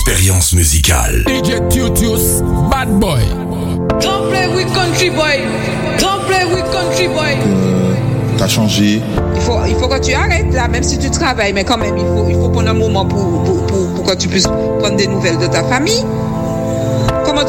expérience musicale. DJ Tutius, Bad Boy. Don't play with country boy. Don't play with country boy. T'as changé. Il faut que tu arrêtes là, même si tu travailles, mais quand même, il faut prendre un moment pour que tu puisses prendre des nouvelles de ta famille.